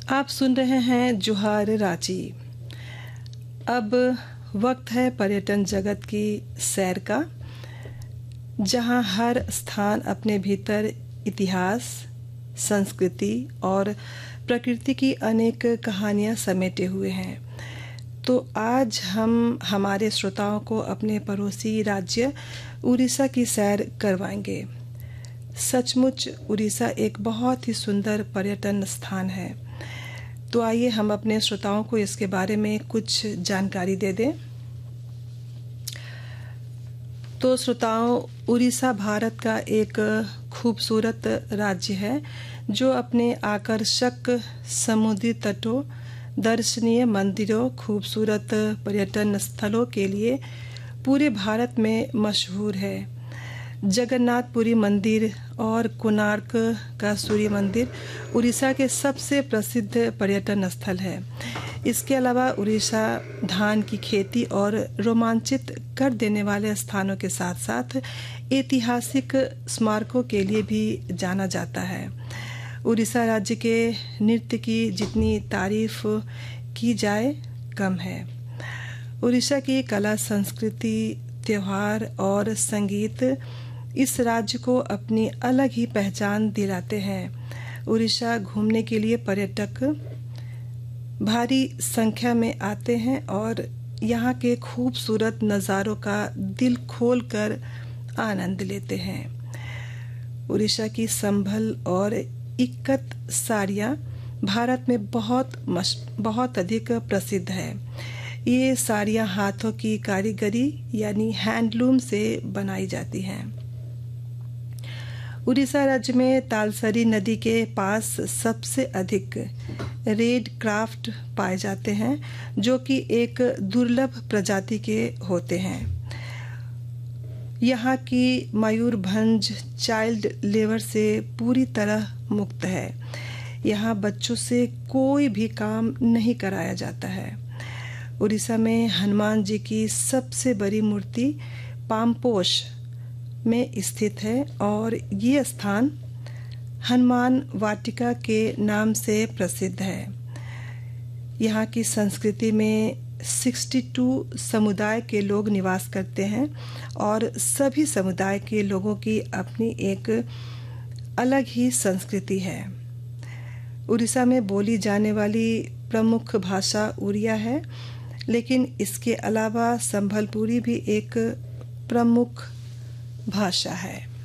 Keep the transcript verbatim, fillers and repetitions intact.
आप सुन रहे हैं जोहार रांची। अब वक्त है पर्यटन जगत की सैर का, जहां हर स्थान अपने भीतर इतिहास, संस्कृति और प्रकृति की अनेक कहानियां समेटे हुए हैं। तो आज हम हमारे श्रोताओं को अपने पड़ोसी राज्य उड़ीसा की सैर करवाएंगे। सचमुच उड़ीसा एक बहुत ही सुंदर पर्यटन स्थान है। तो आइए हम अपने श्रोताओं को इसके बारे में कुछ जानकारी दे दें। तो श्रोताओं, उड़ीसा भारत का एक खूबसूरत राज्य है जो अपने आकर्षक समुद्री तटों, दर्शनीय मंदिरों, खूबसूरत पर्यटन स्थलों के लिए पूरे भारत में मशहूर है। जगन्नाथपुरी मंदिर और कोणार्क का सूर्य मंदिर उड़ीसा के सबसे प्रसिद्ध पर्यटन स्थल है। इसके अलावा उड़ीसा धान की खेती और रोमांचित कर देने वाले स्थानों के साथ साथ ऐतिहासिक स्मारकों के लिए भी जाना जाता है। उड़ीसा राज्य के नृत्य की जितनी तारीफ की जाए कम है। उड़ीसा की कला, संस्कृति, त्योहार और संगीत इस राज्य को अपनी अलग ही पहचान दिलाते हैं। उड़ीसा घूमने के लिए पर्यटक भारी संख्या में आते हैं और यहाँ के खूबसूरत नज़ारों का दिल खोलकर आनंद लेते हैं। उड़ीसा की संभल और इक्कत साड़ियाँ भारत में बहुत मश बहुत अधिक प्रसिद्ध है। ये साड़ियाँ हाथों की कारीगरी यानी हैंडलूम से बनाई जाती हैं। उड़ीसा राज्य में तालसरी नदी के पास सबसे अधिक रेड क्राफ्ट पाए जाते हैं, जो कि एक दुर्लभ प्रजाति के होते हैं। यहाँ की मयूरभंज चाइल्ड लेबर से पूरी तरह मुक्त है। यहाँ बच्चों से कोई भी काम नहीं कराया जाता है। उड़ीसा में हनुमान जी की सबसे बड़ी मूर्ति पामपोश में स्थित है और ये स्थान हनुमान वाटिका के नाम से प्रसिद्ध है। यहाँ की संस्कृति में बासठ समुदाय के लोग निवास करते हैं और सभी समुदाय के लोगों की अपनी एक अलग ही संस्कृति है। उड़ीसा में बोली जाने वाली प्रमुख भाषा उड़िया है, लेकिन इसके अलावा संभलपुरी भी एक प्रमुख भाषा है।